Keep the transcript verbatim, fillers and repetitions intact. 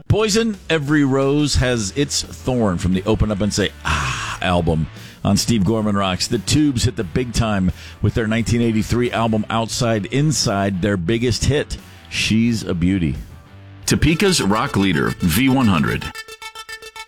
Poison, Every Rose Has Its Thorn from the Open Up and Say Ah album on Steve Gorman Rocks. The Tubes hit the big time with their nineteen eighty-three album Outside Inside, their biggest hit, She's a Beauty. Topeka's rock leader, V one hundred.